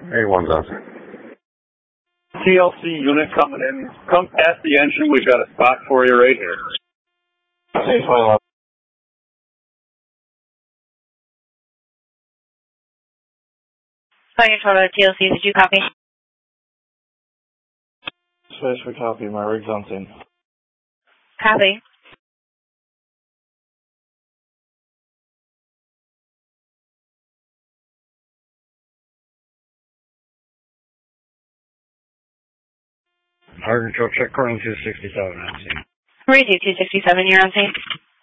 A1's on. TLC unit coming in. Come past the engine. We've got a spot for you right here. Fire control TLC, did you copy? Space for copy, my rig's on scene. Copy. Fire control check, Corning 267 on scene. Radio 267, you're on scene.